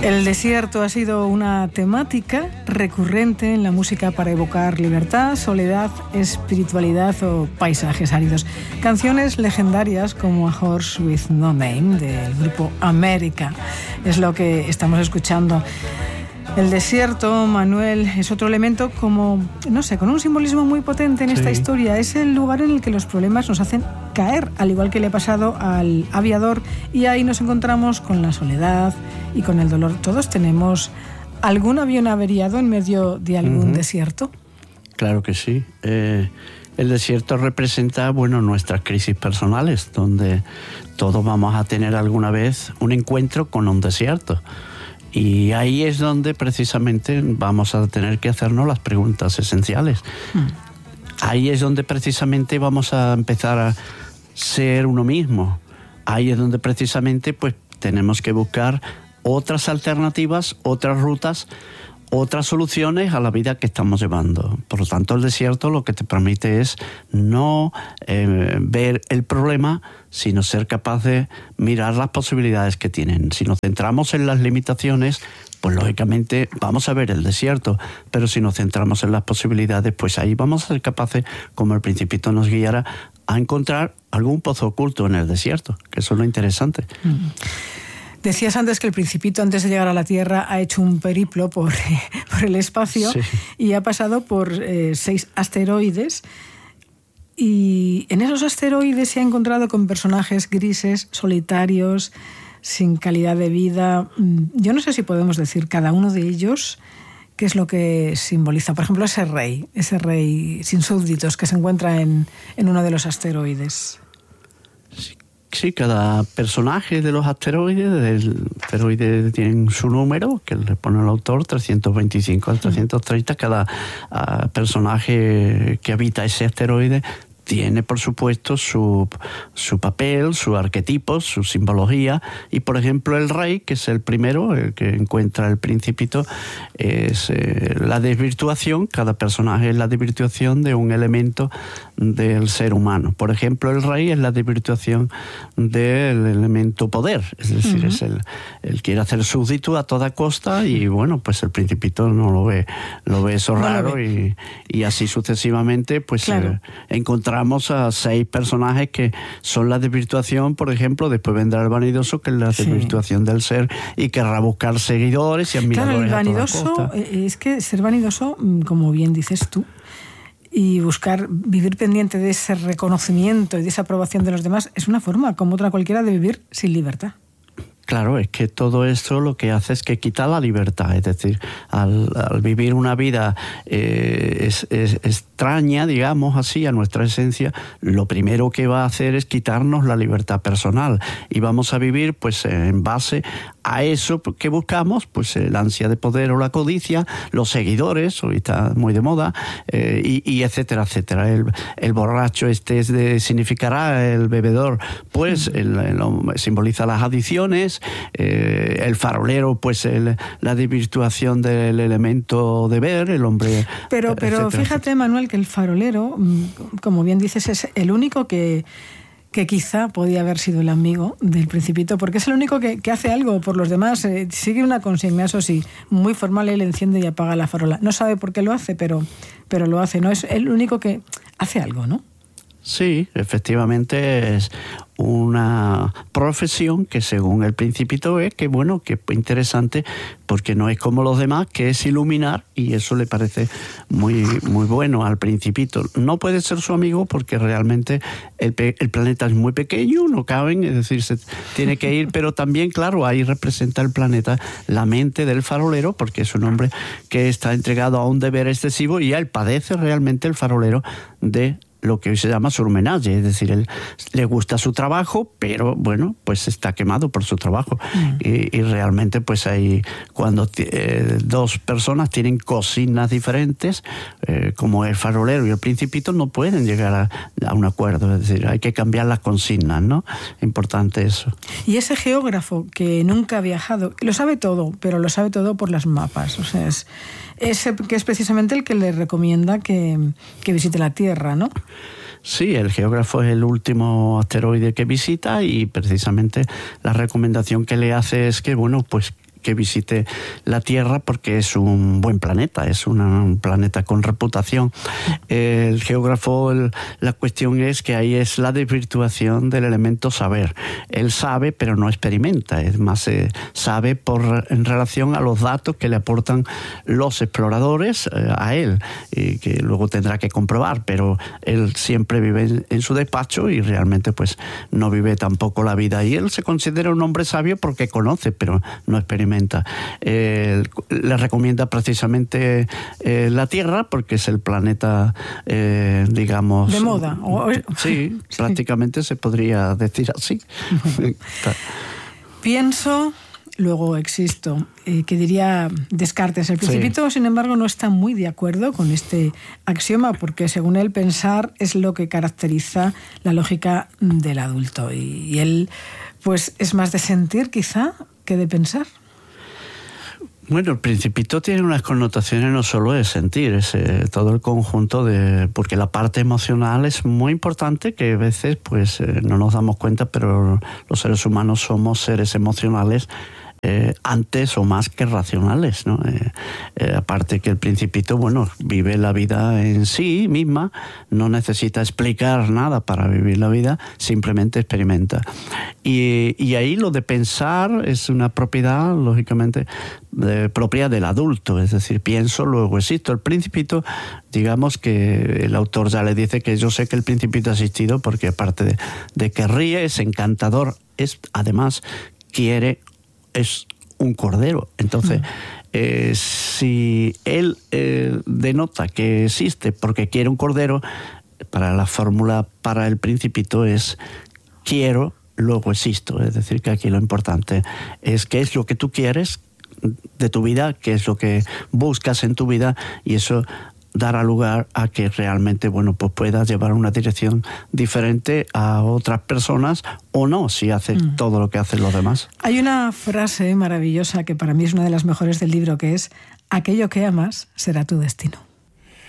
El desierto ha sido una temática recurrente en la música para evocar libertad, soledad, espiritualidad o paisajes áridos. Canciones legendarias como A Horse with No Name del grupo América es lo que estamos escuchando. El desierto, Manuel, es otro elemento como, no sé, con un simbolismo muy potente en esta historia. Es el lugar en el que los problemas nos hacen caer, al igual que le ha pasado al aviador, y ahí nos encontramos con la soledad y con el dolor. Todos tenemos algún avión averiado en medio de algún desierto. Claro que sí. El desierto representa, bueno, nuestras crisis personales, donde todos vamos a tener alguna vez un encuentro con un desierto. Y ahí es donde precisamente vamos a tener que hacernos las preguntas esenciales. Ahí es donde precisamente vamos a empezar a ser uno mismo. Ahí es donde precisamente pues tenemos que buscar otras alternativas, otras rutas, otras soluciones a la vida que estamos llevando. Por lo tanto, el desierto lo que te permite es no ver el problema, sino ser capaz de mirar las posibilidades que tienen. Si nos centramos en las limitaciones, pues lógicamente vamos a ver el desierto, pero si nos centramos en las posibilidades, pues ahí vamos a ser capaces, como el Principito nos guiara, a encontrar algún pozo oculto en el desierto, que eso es lo interesante. Decías antes que el Principito, antes de llegar a la Tierra, ha hecho un periplo por el espacio y ha pasado por 6 asteroides. Y en esos asteroides se ha encontrado con personajes grises, solitarios, sin calidad de vida. Yo no sé si podemos decir cada uno de ellos qué es lo que simboliza. Por ejemplo, ese rey sin súbditos que se encuentra en uno de los asteroides. Sí, cada personaje de los asteroides, el asteroide tiene su número, que le pone el autor, 325 al 330. Cada personaje que habita ese asteroide tiene, por supuesto, su papel, su arquetipo, su simbología. Y, por ejemplo, el rey, que es el primero, el que encuentra el Principito, es la desvirtuación. Cada personaje es la desvirtuación de un elemento del ser humano. Por ejemplo, el rey es la desvirtuación del elemento poder. Es decir, es el quiere hacer súbdito a toda costa y, bueno, pues el Principito no lo ve eso raro y así sucesivamente, pues encontramos a 6 personajes que son la desvirtuación. Por ejemplo, después vendrá el vanidoso, que es la desvirtuación del ser y querrá buscar seguidores y admiradores. Claro, el vanidoso, es que ser vanidoso, como bien dices tú, y vivir pendiente de ese reconocimiento y de esa aprobación de los demás, es una forma, como otra cualquiera, de vivir sin libertad. Claro, es que todo esto lo que hace es que quita la libertad, es decir, al vivir una vida extraña, digamos así, a nuestra esencia, lo primero que va a hacer es quitarnos la libertad personal y vamos a vivir pues en base a eso que buscamos, pues el ansia de poder o la codicia, los seguidores, hoy está muy de moda, y etcétera, etcétera. El borracho significará el bebedor, pues simboliza las adicciones. El farolero, pues la desvirtuación del elemento de ver, el hombre. Pero etcétera, fíjate, etcétera. Manuel, que el farolero, como bien dices, es el único que quizá podía haber sido el amigo del Principito, porque es el único que hace algo por los demás. Sigue una consigna, eso sí, muy formal, él enciende y apaga la farola. No sabe por qué lo hace, pero lo hace. No es el único que hace algo, ¿no? Sí, efectivamente es una profesión que según el Principito es que bueno, que interesante, porque no es como los demás, que es iluminar, y eso le parece muy, muy bueno al Principito. No puede ser su amigo porque realmente el planeta es muy pequeño, no caben, es decir, se tiene que ir, pero también, claro, ahí representa el planeta la mente del farolero, porque es un hombre que está entregado a un deber excesivo y él padece realmente el farolero de lo que hoy se llama surmenage, es decir, él le gusta su trabajo, pero bueno, pues está quemado por su trabajo. Y realmente pues ahí cuando 2 personas tienen consignas diferentes, como el farolero y el Principito, no pueden llegar a un acuerdo, es decir, hay que cambiar las consignas, ¿no? Importante eso. Y ese geógrafo que nunca ha viajado, lo sabe todo, pero lo sabe todo por las mapas, o sea, ese que es precisamente el que le recomienda que visite la Tierra, ¿no? Sí, el geógrafo es el último asteroide que visita y precisamente la recomendación que le hace es que, bueno, pues que visite la Tierra porque es un buen planeta, es un planeta con reputación. El geógrafo, la cuestión es que ahí es la desvirtuación del elemento saber. Él sabe, pero no experimenta, es más, sabe en relación a los datos que le aportan los exploradores a él, y que luego tendrá que comprobar, pero él siempre vive en su despacho y realmente pues no vive tampoco la vida. Y él se considera un hombre sabio porque conoce, pero no experimenta. Le recomienda precisamente la Tierra porque es el planeta, digamos... de moda. Sí, prácticamente se podría decir así. Pienso, luego existo, que diría Descartes. El Principito, sin embargo, no está muy de acuerdo con este axioma porque, según él, pensar es lo que caracteriza la lógica del adulto. Y él, pues, es más de sentir, quizá, que de pensar. Bueno, el Principito tiene unas connotaciones no solo de sentir, es todo el conjunto porque la parte emocional es muy importante, que a veces pues no nos damos cuenta, pero los seres humanos somos seres emocionales antes o más que racionales, ¿no? Aparte que el Principito, bueno, vive la vida en sí misma, no necesita explicar nada para vivir la vida, simplemente experimenta. Y ahí lo de pensar es una propiedad, lógicamente, propia del adulto, es decir, pienso, luego existo. El Principito, digamos que el autor ya le dice que yo sé que el Principito ha existido porque aparte de que ríe, es encantador, además es un cordero. Entonces, si él denota que existe porque quiere un cordero, para la fórmula para el Principito es quiero, luego existo. Es decir, que aquí lo importante es qué es lo que tú quieres de tu vida, qué es lo que buscas en tu vida, y eso dará lugar a que realmente, bueno, pues puedas llevar una dirección diferente a otras personas o no, si haces todo lo que hacen los demás. Hay una frase maravillosa que para mí es una de las mejores del libro, que es: aquello que amas será tu destino.